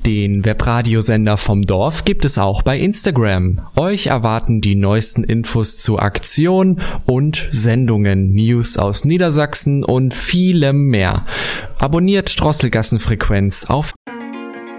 Den Webradiosender vom Dorf gibt es auch bei Instagram. Euch erwarten die neuesten Infos zu Aktionen und Sendungen, News aus Niedersachsen und vielem mehr. Abonniert Drosselgassenfrequenz auf